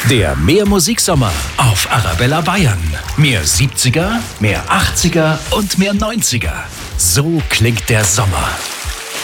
Der Mehr Musiksommer auf Arabella Bayern. Mehr 70er, mehr 80er und mehr 90er. So klingt der Sommer.